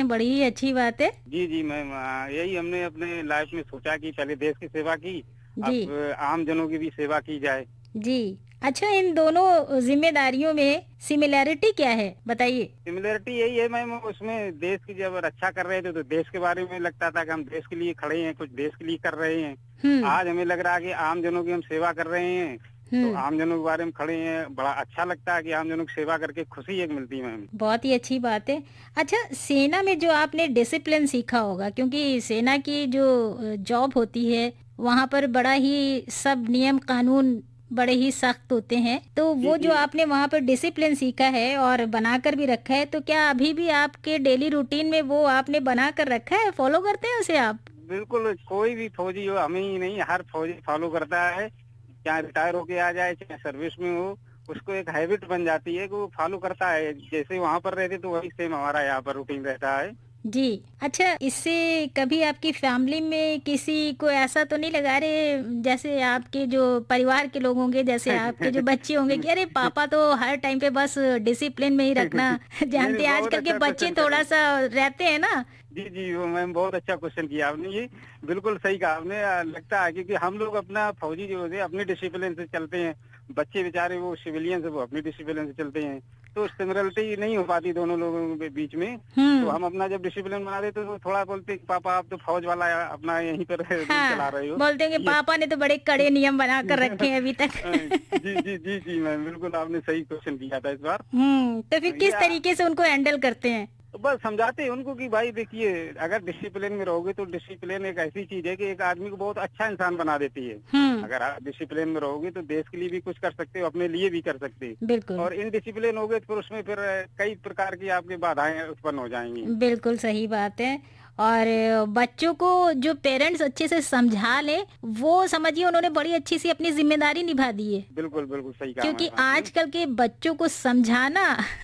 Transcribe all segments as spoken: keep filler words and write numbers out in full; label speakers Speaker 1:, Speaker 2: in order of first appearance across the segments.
Speaker 1: बड़ी ही अच्छी बात है।
Speaker 2: जी, जी मैम, अ, यही हमने अपने लाइफ में सोचा कि पहले देश की सेवा की,
Speaker 1: जी।
Speaker 2: अब आम जनों की भी सेवा की जाए।
Speaker 1: जी। अच्छा, इन दोनों ज़िम्मेदारियों में सिमिलैरिटी क्या है? बताइए।
Speaker 2: सिमिलरिटी यही है मैम, उसमें देश की जब रक्षा कर रहे थे तो देश के बारे में लगता था कि हम देश के लिए खड़े हैं, कुछ देश के लिए कर रहे हैं।
Speaker 1: हुँ,
Speaker 2: आज हमें लग रहा है कि आम जनों की हम सेवा कर रहे हैं, तो
Speaker 1: हुँ।
Speaker 2: आम जनों के बारे में खड़े हैं। बड़ा अच्छा लगता है कि आम जनों की सेवा करके खुशी एक मिलती है मैम।
Speaker 1: बहुत ही अच्छी बात है। अच्छा, सेना में जो आपने डिसिप्लिन सीखा होगा, क्योंकि सेना की जो अ, जॉब होती है, वहाँ पर बड़ा ही सब नियम कानून बड़े ही सख्त होते हैं। तो
Speaker 2: जी,
Speaker 1: वो जो
Speaker 2: जी।
Speaker 1: आपने वहाँ पर डिसिप्लिन सीखा है और बनाकर भी रखा है, तो क्या अभी भी आपके डेली रूटीन में वो आपने बनाकर रखा है? फॉलो करते हैं उसे आप?
Speaker 2: बिल्कुल, कोई भी फौजी हो, हमें ही नहीं, हर फौजी फॉलो करता है। चाहे रिटायर होके आ जाए, चाहे सर्विस में हो, उसको एक हैबिट बन जाती है कि वो फॉलो करता है। जैसे वहाँ पर रहते तो वही सेम हमारा यहाँ पर रूटीन रहता है।
Speaker 1: जी। अच्छा, इससे कभी आपकी फैमिली में किसी को ऐसा तो नहीं लगा, अरे जैसे आपके जो परिवार के लोग होंगे, जैसे आपके जो बच्चे होंगे कि अरे पापा तो हर टाइम पे बस डिसिप्लिन में ही रखना
Speaker 2: नहीं, नहीं,
Speaker 1: जानते हैं,
Speaker 2: बहुत
Speaker 1: आजकल के
Speaker 2: अच्छा
Speaker 1: बच्चे
Speaker 2: क्वेश्चन कर रहे
Speaker 1: थोड़ा
Speaker 2: हैं।
Speaker 1: सा रहते हैं ना।
Speaker 2: जी, जी, वो मैम बहुत अच्छा क्वेश्चन किया आपने ये। बिल्कुल सही कहा आपने। अ, लगता है क्योंकि हम लोग अपना फौजी जो होते हैं अपनी डिसिप्लिन से चलते हैं। बच्चे बेचारे वो सिविलियन है, वो अपनी डिसिप्लिन से चलते हैं। तो सिमिलरिटी नहीं हो पाती दोनों लोगों के बीच में। तो
Speaker 1: हम्म।
Speaker 2: हम अपना जब डिसिप्लिन बना देते तो थोड़ा बोलते हैं कि पापा आप तो फौज वाला अपना यहीं पर रूल चला
Speaker 1: हाँ,
Speaker 2: रहे हो।
Speaker 1: बोलते हैं कि
Speaker 2: ये
Speaker 1: पापा ने तो बड़े कड़े नियम बना कर रखे हैं अभी तक।
Speaker 2: अ, जी, जी, जी, जी मैम, बिल्कुल आपने सही क्वेश्चन किया था इस बार।
Speaker 1: हम्म, तो फिर
Speaker 2: ये
Speaker 1: किस तरीके से उनको हैंडल करते हैं?
Speaker 2: तो बस समझाते हैं उनको कि भाई देखिए, अगर डिसिप्लिन में रहोगे तो डिसिप्लिन एक ऐसी चीज है कि एक आदमी को बहुत अच्छा इंसान बना देती है।
Speaker 1: हम्म।
Speaker 2: अगर आप डिसिप्लिन में रहोगे तो देश के लिए भी कुछ कर सकते हो, अपने लिए भी कर सकते हो।
Speaker 1: बिल्कुल।
Speaker 2: और इनडिसिप्लिन हो गए तो फिर उसमें फिर अ, कई प्रकार की आपकी बाधाएं उत्पन्न हो जाएंगी।
Speaker 1: बिल्कुल सही बात है। और बच्चों को जो पेरेंट्स अच्छे से समझा ले, वो समझिए उन्होंने बड़ी अच्छी सी अपनी जिम्मेदारी निभा दी है।
Speaker 2: बिल्कुल, बिल्कुल सही कहा
Speaker 1: क्योंकि
Speaker 2: मैम आपने।
Speaker 1: आजकल के बच्चों को समझाना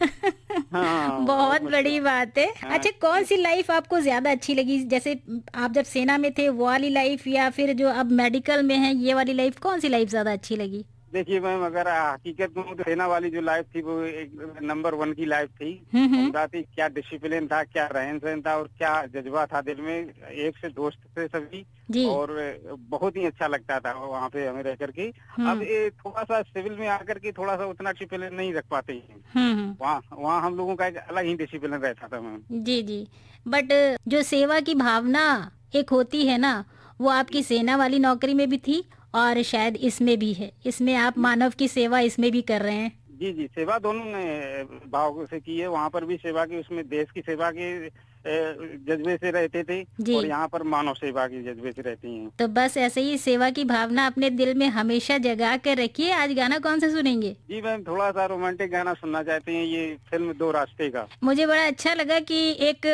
Speaker 2: हाँ, बहुत
Speaker 1: बहुत
Speaker 2: मुश्किल।
Speaker 1: बड़ी बात है।
Speaker 2: हाँ,
Speaker 1: अच्छा, कौन सी लाइफ आपको ज्यादा अच्छी लगी? जैसे आप जब सेना में थे वो वाली लाइफ, या फिर जो अब मेडिकल में है ये वाली लाइफ, कौन सी लाइफ ज्यादा अच्छी लगी?
Speaker 2: देखिए मैम, अगर हकीकत में तो सेना वाली जो लाइफ थी वो एक नंबर वन की लाइफ थी।
Speaker 1: हम्म, हम्म।
Speaker 2: उमदा थी, क्या डिसिप्लिन था, क्या रहन सहन था और क्या जज्बा था दिल में। एक से दोस्त थे सभी।
Speaker 1: जी।
Speaker 2: और बहुत ही अच्छा लगता था वहाँ पे हमें रह करके। अब
Speaker 1: हम्म,
Speaker 2: ये थोड़ा सा सिविल में आकर के थोड़ा सा उतना डिसिप्लिन नहीं रख पाते हैं।
Speaker 1: हम्म, हम्म।
Speaker 2: वहाँ वहाँ हम लोगों का एक अलग ही डिसिप्लिन रहता था मैम।
Speaker 1: Ji, ji. बट जो सेवा की भावना एक होती है ना, वो आपकी सेना वाली नौकरी में भी थी और शायद इसमें भी है। इसमें आप मानव की सेवा इसमें भी कर रहे हैं।
Speaker 2: जी, जी, सेवा दोनों ने भाव से की है। वहाँ पर भी सेवा की, उसमें देश की सेवा के अ, जज्बे से रहते थे।
Speaker 1: जी।
Speaker 2: और यहाँ पर मानव सेवा की जज्बे से रहती हैं।
Speaker 1: तो बस ऐसे ही सेवा की भावना अपने दिल में हमेशा जगा कर रखिए। आज गाना कौन सा सुनेंगे?
Speaker 2: जी मैम, थोड़ा सा रोमांटिक गाना सुनना चाहते हैं, ये फिल्म दो रास्ते का।
Speaker 1: मुझे बड़ा अच्छा लगा कि एक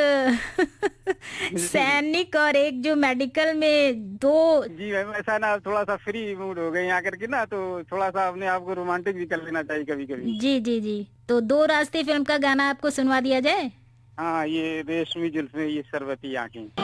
Speaker 1: सैनिक और एक जो मेडिकल में दो।
Speaker 2: जी मैम, ऐसा ना थोड़ा सा फ्री मूड हो गए यहाँ करके ना, तो थोड़ा सा अपने आप को रोमांटिक भी कर लेना चाहिए कभी कभी।
Speaker 1: जी, जी, जी। तो दो रास्ते फिल्म का गाना आपको सुनवा दिया जाए।
Speaker 2: हाँ, ये रेशमी जुल्फें, ये शरबती आंखें।